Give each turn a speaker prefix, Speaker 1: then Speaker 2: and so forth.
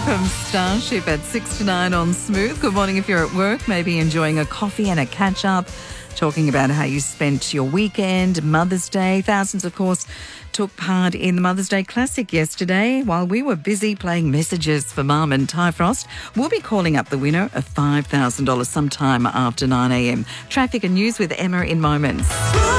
Speaker 1: from Starship at 6 to 9 on Smooth. Good morning if you're at work, maybe enjoying a coffee and a catch-up, talking about how you spent your weekend, Mother's Day. Thousands, of course, took part in the Mother's Day Classic yesterday while we were busy playing messages for Mum and Ty Frost. We'll be calling up the winner of $5,000 sometime after 9 a.m. Traffic and news with Emma in moments.